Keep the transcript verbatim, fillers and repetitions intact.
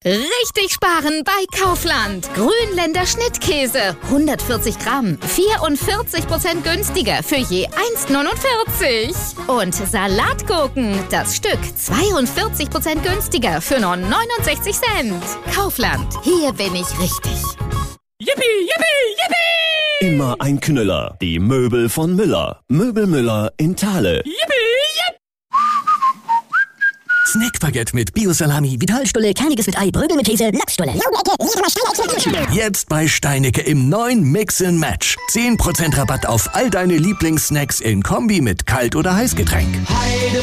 Richtig sparen bei Kaufland. Grünländer Schnittkäse, hundertvierzig Gramm, vierundvierzig Prozent günstiger für je eins Komma neunundvierzig. Und Salatgurken, das Stück, zweiundvierzig Prozent günstiger für nur neunundsechzig Cent. Kaufland, hier bin ich richtig. Yippie, yippie, yippie! Immer ein Knüller. Die Möbel von Müller. Möbel Müller in Thale. Yippie, yipp! Snackbaguette mit Bio-Salami, Vitalstulle, kerniges mit Ei, Brödel mit Käse, Lachsstulle. jetzt bei Steinecke im neuen Mix and Match. zehn Prozent Rabatt auf all deine Lieblingssnacks in Kombi mit Kalt- oder Heißgetränk.